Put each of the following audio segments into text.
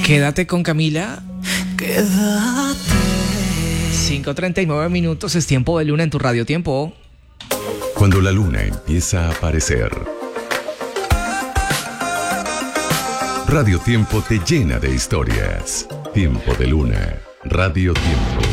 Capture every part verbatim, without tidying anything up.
Quédate con Camila. Quédate. cinco treinta y nueve minutos, es tiempo de luna en tu radio tiempo. Cuando la luna empieza a aparecer, Radio Tiempo te llena de historias. Tiempo de luna, Radio Tiempo.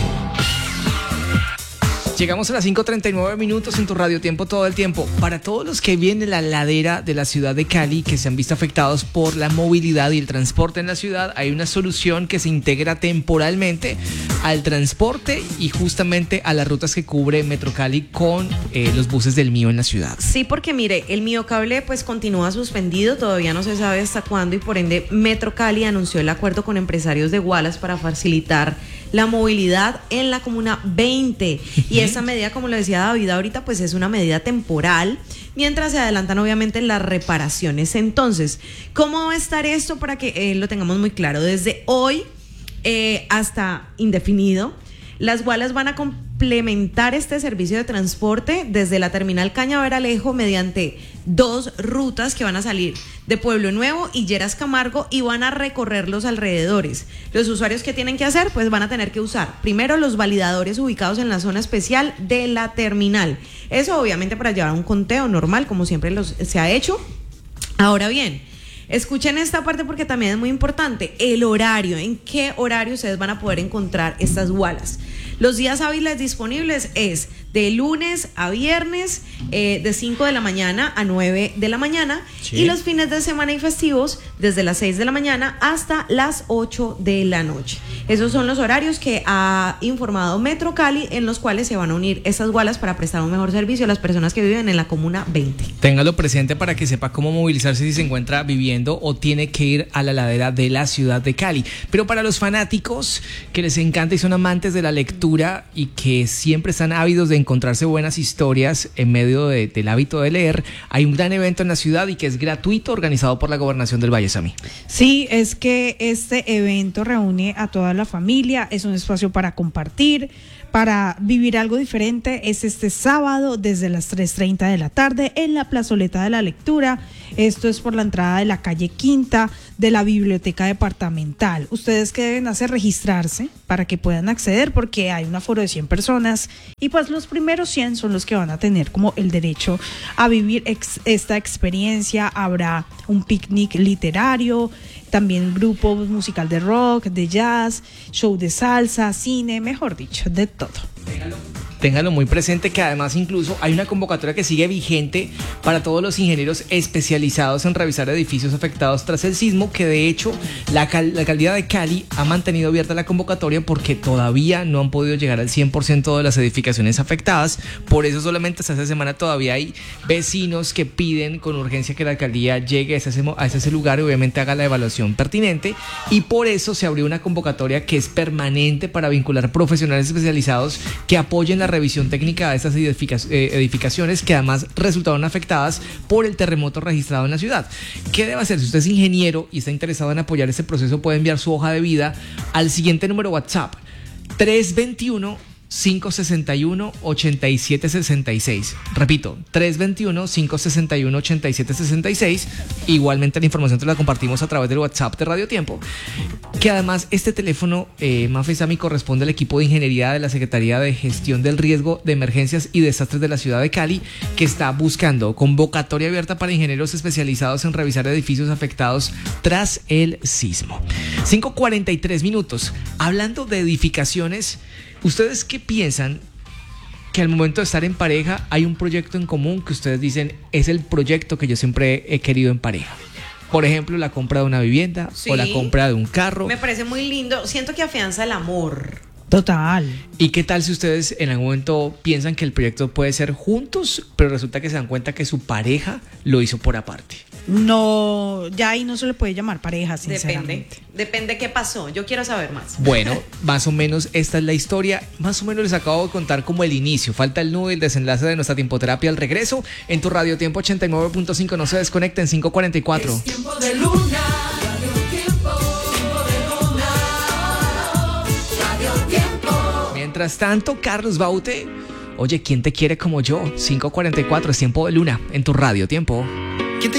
Llegamos a las cinco treinta y nueve minutos en tu radio tiempo todo el tiempo. Para todos los que viven en la ladera de la ciudad de Cali, que se han visto afectados por la movilidad y el transporte en la ciudad, hay una solución que se integra temporalmente al transporte y justamente a las rutas que cubre Metro Cali con eh, los buses del Mío en la ciudad. Sí, porque mire, el Mío Cable pues continúa suspendido, todavía no se sabe hasta cuándo, y por ende Metro Cali anunció el acuerdo con empresarios de Wallace para facilitar la movilidad en la comuna veinte. Y esa medida, como lo decía David ahorita, pues es una medida temporal, mientras se adelantan obviamente las reparaciones. Entonces, ¿cómo va a estar esto para que eh, lo tengamos muy claro? Desde hoy eh, hasta indefinido, las Wallace van a complementar este servicio de transporte desde la terminal Cañaveralejo mediante dos rutas que van a salir de Pueblo Nuevo y Lleras Camargo y van a recorrer los alrededores. Los usuarios que tienen que hacer, pues van a tener que usar primero los validadores ubicados en la zona especial de la terminal. Eso obviamente para llevar un conteo normal, como siempre los, se ha hecho. Ahora bien, escuchen esta parte porque también es muy importante, el horario, en qué horario ustedes van a poder encontrar estas Wallace. Los días hábiles disponibles es de lunes a viernes, eh, de cinco de la mañana a nueve de la mañana, sí. Y los fines de semana y festivos desde las seis de la mañana hasta las ocho de la noche. Esos son los horarios que ha informado Metro Cali, en los cuales se van a unir estas Wallace para prestar un mejor servicio a las personas que viven en la comuna veinte. Téngalo presente para que sepa cómo movilizarse si se encuentra viviendo o tiene que ir a la ladera de la ciudad de Cali. Pero para los fanáticos que les encanta y son amantes de la lectura y que siempre están ávidos de encontrarse buenas historias en medio de, del hábito de leer, hay un gran evento en la ciudad y que es gratuito, organizado por la Gobernación del Valle, Sami. Sí, es que este evento reúne a toda la familia, es un espacio para compartir, para vivir algo diferente. Es este sábado desde las tres treinta de la tarde en la Plazoleta de la Lectura. Esto es por la entrada de la calle Quinta de la Biblioteca Departamental. Ustedes que deben hacer, registrarse para que puedan acceder, porque hay un aforo de cien personas y pues los primeros cien son los que van a tener como el derecho a vivir ex- esta experiencia. Habrá un picnic literario, también grupo musical de rock, de jazz, show de salsa, cine, mejor dicho, de todo. Téngalo. Ténganlo muy presente que además incluso hay una convocatoria que sigue vigente para todos los ingenieros especializados en revisar edificios afectados tras el sismo, que de hecho la, cal- la alcaldía de Cali ha mantenido abierta la convocatoria porque todavía no han podido llegar al cien por ciento de las edificaciones afectadas. Por eso solamente hasta esta semana todavía hay vecinos que piden con urgencia que la alcaldía llegue a ese, a ese lugar y obviamente haga la evaluación pertinente, y por eso se abrió una convocatoria que es permanente para vincular profesionales especializados que apoyen la revisión técnica de estas edific- eh, edificaciones que además resultaron afectadas por el terremoto registrado en la ciudad. ¿Qué debe hacer? Si usted es ingeniero y está interesado en apoyar este proceso, puede enviar su hoja de vida al siguiente número WhatsApp: tres dos uno, cinco seis uno, ocho siete seis seis. Repito, tres dos uno, cinco seis uno, ocho siete seis seis. Igualmente la información te la compartimos a través del WhatsApp de Radio Tiempo, que además este teléfono, eh, Mafe Sami, corresponde al equipo de ingeniería de la Secretaría de Gestión del Riesgo de Emergencias y Desastres de la ciudad de Cali, que está buscando convocatoria abierta para ingenieros especializados en revisar edificios afectados tras el sismo. cinco cuarenta y tres minutos. Hablando de edificaciones, ¿ustedes qué piensan que al momento de estar en pareja hay un proyecto en común que ustedes dicen es el proyecto que yo siempre he querido en pareja? Por ejemplo, la compra de una vivienda, sí, o la compra de un carro. Me parece muy lindo. Siento que afianza el amor. Total. ¿Y qué tal si ustedes en algún momento piensan que el proyecto puede ser juntos, pero resulta que se dan cuenta que su pareja lo hizo por aparte? No, ya ahí no se le puede llamar pareja, sinceramente. Depende, depende qué pasó. Yo quiero saber más. Bueno, más o menos esta es la historia. Más o menos les acabo de contar como el inicio. Falta el nudo y el desenlace de nuestra tiempoterapia al regreso. En tu Radio Tiempo ochenta y nueve punto cinco, no se desconecten, cinco cuarenta y cuatro. Es tiempo de luna, Radio Tiempo, tiempo de luna, Radio Tiempo. Mientras tanto, Carlos Baute, oye, ¿quién te quiere como yo? cinco cuarenta y cuatro, es tiempo de luna en tu Radio Tiempo.